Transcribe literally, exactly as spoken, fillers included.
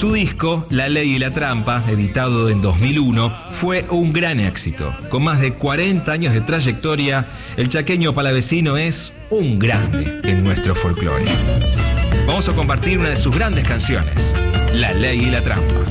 Su disco, La Ley y la Trampa, editado en dos mil uno, fue un gran éxito. Con más de cuarenta años de trayectoria, el chaqueño palavecino es un grande en nuestro folclore. Vamos a compartir una de sus grandes canciones, La Ley y la Trampa.